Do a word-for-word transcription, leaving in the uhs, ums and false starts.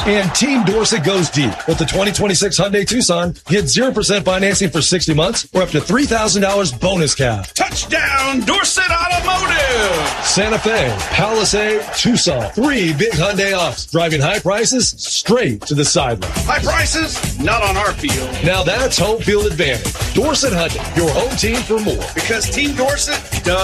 And Team Dorsett goes deep. With the twenty twenty-six Hyundai Tucson, get zero percent financing for sixty months or up to three thousand dollars bonus cap. Touchdown, Dorsett Automotive! Santa Fe, Palisade, Tucson. Three big Hyundai offs, driving high prices straight to the sideline. High prices? Not on our field. Now that's home field advantage. Dorsett Hyundai, your home team for more. Because Team Dorsett does